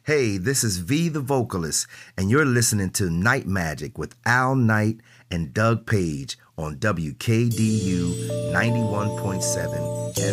Hey, this is V the vocalist, and you're listening to Night Magic with Al Knight and Doug Page on WKDU 91.7